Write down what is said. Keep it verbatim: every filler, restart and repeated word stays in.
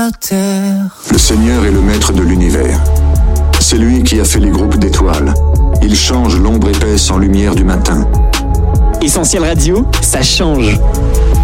Le Seigneur est le maître de l'univers. C'est lui qui a fait les groupes d'étoiles. Il change l'ombre épaisse en lumière du matin. Essentiel Radio, ça change.